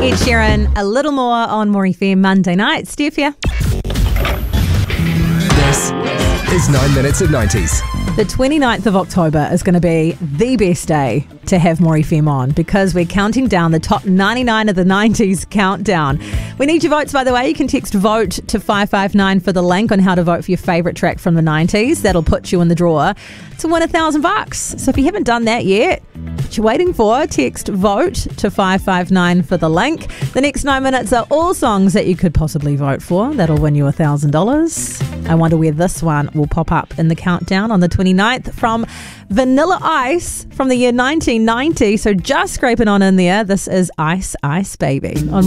Ed Sheeran, a little more on More FM Monday night. Steph here. This is 9 Minutes of 90s. The 29th of October is going to be the best day to have More FM on because we're counting down the top 99 of the 90s countdown. We need your votes, by the way. You can text VOTE to 559 for the link on how to vote for your favourite track from the 90s. That'll put you in the draw to win $1,000. So if you haven't done that yet, what you're waiting for, text VOTE to 559 for the link. The next 9 minutes are all songs that you could possibly vote for. That'll win you $1,000. I wonder where this one will pop up in the countdown on the 29th from Vanilla Ice from the year 1990. So just scraping on in there. This is Ice Ice Baby on